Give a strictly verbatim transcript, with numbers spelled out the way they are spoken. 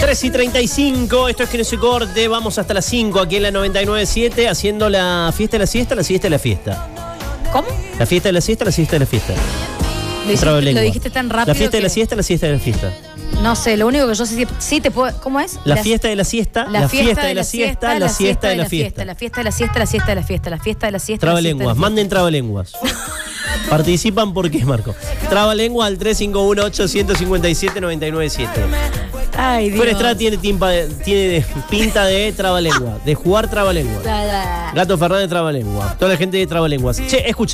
tres y treinta y cinco, esto es que no se corte, vamos hasta las cinco aquí en la noventa y nueve punto siete haciendo la fiesta de la siesta, la siesta de la fiesta. ¿Cómo? La fiesta de la siesta, la siesta de la fiesta. Lo dijiste, lo dijiste tan rápido. La fiesta que... de la siesta, la siesta de la fiesta. No sé, lo único que yo sí, sí te puedo... ¿Cómo es? La, la fiesta de la siesta, la, la fiesta, fiesta de la siesta, la siesta de la fiesta. La fiesta de la siesta, la siesta de la fiesta, la fiesta de la siesta. Trabalenguas, manden trabalenguas. Participan porque es Marco. Trabalenguas al tres cinco uno ocho cinco siete nueve nueve siete. Ay, Dios. Fuera Estrada tiene, timpa, tiene pinta de trabalengua, de jugar trabalengua. Gato Fernández trabalengua. Toda la gente de trabalenguas. Che, escucha.